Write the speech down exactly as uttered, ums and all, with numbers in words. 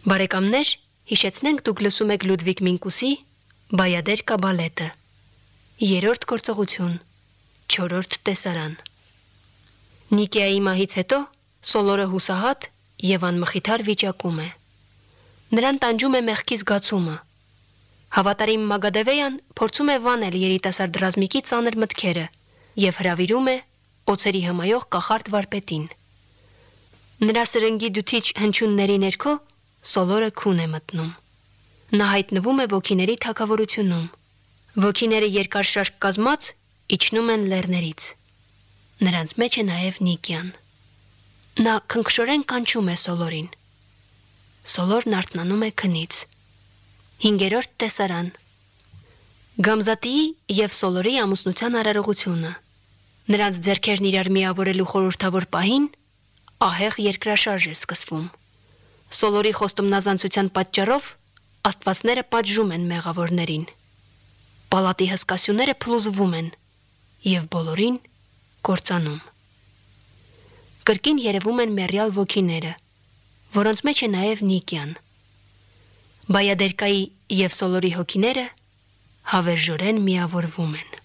Բարեկամներ, հիշեցնենք դուք լսում եք Լյուդվիգ Մինկուսի «Բայադեր կաբալետը», երրորդ գործողություն, չորրորդ տեսարան։ Նիկեայի մահից հետո Սոլորը հուսահատ և անմխիթար վիճակում է։ Նրան տանջում է մեղքի զգացումը։ Հավատարիմ Մագադևեյան փորձում է վանել երիտասարդ ռազմիկի ծանր մտքերը և հրավիրում է օձերի հմայող կախարդ վարպետին։ Նրա սրնգի դյութիչ հնչյունների ներքո Սոլորը քուն է մտնում։ Նա հայտնվում է ոգիների թագավորությունում։ Ոգիները երկար շարք կազմած իջնում են լեռներից։ Նրանց մեջ է նաև Նիկիան։ Նա քնքշորեն կանչում է Սոլորին։ Սոլորն արթնանում է քնից։ Հինգերորդ տեսարան։ Գամզատիի և Սոլորի ամուսնության արարողությունը։ Նրանց ձեռքերն իրար միավորելու խորհրդավոր պահին ահեղ երկրաշարժ է սկսվում։ Սոլորի խոստումնազանցության պատճառով աստվածները պատժում են մեղավորներին։ Պալատի հսկասյուները փլուզվում են և բոլորին կործանում։ Կրկին երևում են մեռյալ ոգիները, որոնց մեջ է նաև Նիկիան։ Բայադերկայի և Սոլորի հոգիները հավերժորեն միավորվում են։